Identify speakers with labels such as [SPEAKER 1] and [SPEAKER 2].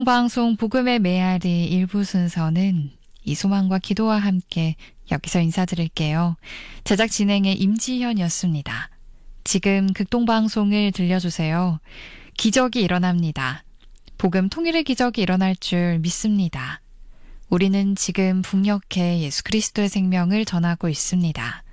[SPEAKER 1] 방송 복음의 메아리 일부 순서는 이 소망과 기도와 함께 여기서 인사드릴게요. 제작 진행의 임지현이었습니다. 지금 극동방송을 들려주세요. 기적이 일어납니다. 복음 통일의 기적이 일어날 줄 믿습니다. 우리는 지금 북녘에 예수 그리스도의 생명을 전하고 있습니다.